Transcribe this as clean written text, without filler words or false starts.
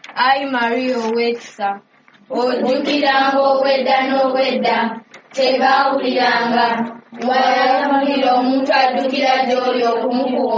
Ayi Maria ow'ekisa ojjukiranga obwedda n'obwedda tebaawuliranga wayamulira omuntu ajjukira gy'oli okumukuuma